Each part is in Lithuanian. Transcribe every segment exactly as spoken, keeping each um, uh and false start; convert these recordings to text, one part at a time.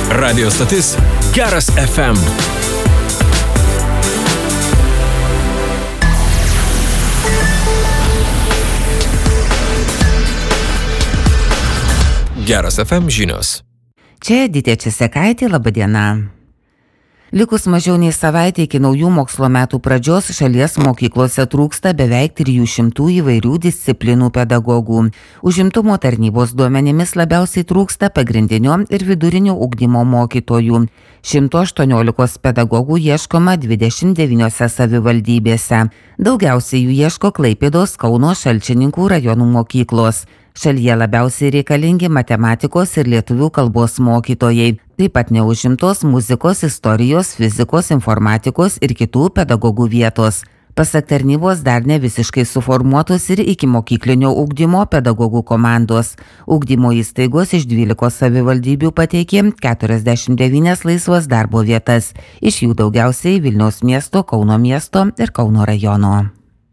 Radio stotis Geras F M. Geras F M žinios. Čia Editė Česekaitė, laba diena. Likus mažiau nei savaitė iki naujų mokslo metų pradžios šalies mokyklose trūksta beveik trijų šimtų įvairių disciplinų pedagogų. Užimtumo tarnybos duomenimis labiausiai trūksta pagrindinio ir vidurinio ugdymo mokytojų. šimto aštuoniolikos pedagogų ieškoma dvidešimt devyniose savivaldybėse. Daugiausiai jų ieško Klaipėdos, Kauno, Šalčininkų rajonų mokyklos. Šalyje labiausiai reikalingi matematikos ir lietuvių kalbos mokytojai, taip pat neužimtos muzikos, istorijos, fizikos, informatikos ir kitų pedagogų vietos. Pasak tarnybos dar ne visiškai suformuotos ir ikimokyklinio ugdymo pedagogų komandos. Ugdymo įstaigos iš dvylikos savivaldybių pateikė keturiasdešimt devynias laisvas darbo vietas, iš jų daugiausiai Vilniaus miesto, Kauno miesto ir Kauno rajono.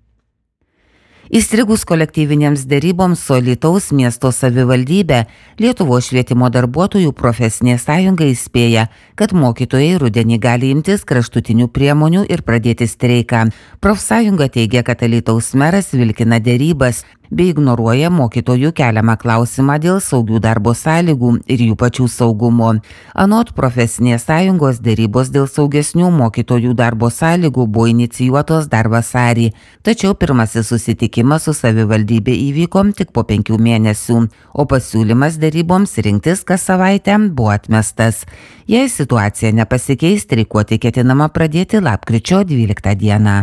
Įstrigus kolektyvinėms deryboms su Alytaus miesto savivaldybe, Lietuvos švietimo darbuotojų profesinė sąjunga įspėja, kad mokytojai rudenį gali imtis kraštutinių priemonių ir pradėti streiką. Profsąjunga teigia, kad Alytaus meras vilkina derybas bei ignoruoja mokytojų keliamą klausimą dėl saugių darbo sąlygų ir jų pačių saugumo. Anot profesinės sąjungos, derybos dėl saugesnių mokytojų darbo sąlygų buvo inicijuotos dar vasarį, tačiau pirmasis susitikimas su savivaldybė įvyko tik po penkių mėnesių, o pasiūlymas deryboms rinktis kas savaitę buvo atmestas. Jei situacija nepasikeis, streikuoti ketinama pradėti lapkričio dvyliktą dieną.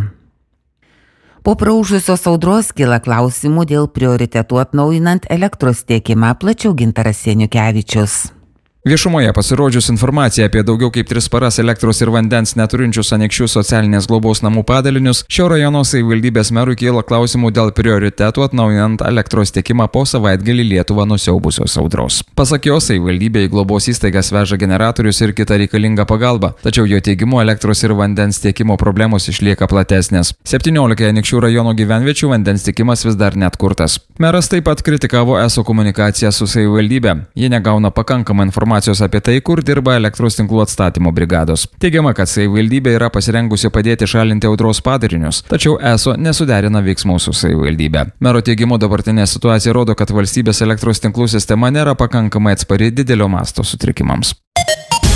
Po praūžusios audros kyla klausimų dėl prioritetų atnaujinant elektros tiekimą, plačiau Gintaras Seniukevičius. Viešumoje pasirodžius informacija apie daugiau kaip tris paras elektros ir vandens neturinčius Anykščių socialinės globos namų padalinius, šio rajono savivaldybės merui kyla klausimų dėl prioritetų atnaujinant elektros tiekimą po savaitgalį Lietuvą nusiaubusios audros. Pasak jo, savivaldybė į globos įstaigas veža generatorius ir kitą reikalingą pagalbą, tačiau jo teigimu elektros ir vandens tiekimo problemos išlieka platesnės. septyniolika Anykščių rajono gyvenviečių vandens tiekimas vis dar neatkurtas. Meras taip pat kritikavo eso komunikaciją su savivaldybė. Jie negauna pakankamą informaciją apie tai, kur dirba elektros tinklų atstatymo brigados. Teigiama, kad savivaldybė yra pasirengusi padėti šalinti audros padarinius, tačiau eso nesuderina veiksmų su savivaldybė. Mero teigimu, dabartinė situacija rodo, kad valstybės elektros tinklų sistema nėra pakankamai atspari didelio masto sutrikimams.